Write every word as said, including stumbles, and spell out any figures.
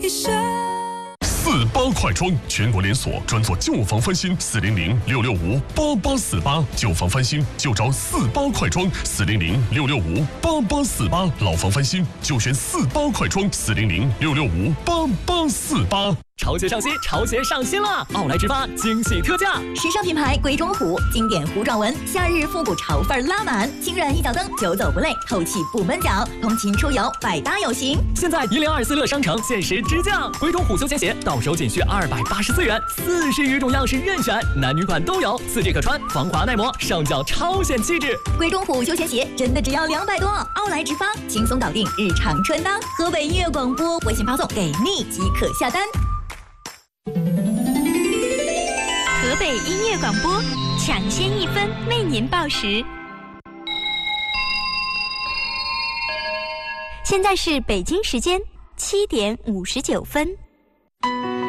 生。 四八快装，全国连锁，专做旧房翻新，四零零六六五八八四八，旧房翻新就找四八快装，四零零六六五八八四八，老房翻新就选四八快装，四零零六六五八八四八。 潮鞋上新，潮鞋上新了！奥莱直发惊喜特价， 时尚品牌鬼冢虎，经典糊状纹，夏日复古潮范拉满，轻软一脚蹬，久走不累，透气不闷脚，通勤出游百搭有型。 现在一零二四乐商城限时直降，鬼冢虎休闲鞋到手仅需二百八十四元，四十余种样式任选，男女款都有，四 G 可穿，防滑耐磨，上脚超显气质。 鬼冢虎休闲鞋真的只要两百多，奥莱直发轻松搞定日常穿搭。河北音乐广播微信发送给你即可下单。 河北音乐广播抢先一分为您报时。现在是北京时间七点五十九分。